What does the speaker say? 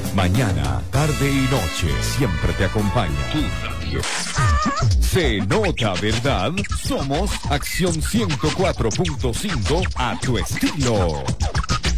Mañana, tarde y noche, siempre te acompaña. Tu radio. Se nota, ¿verdad? Somos Acción 104.5 a tu estilo.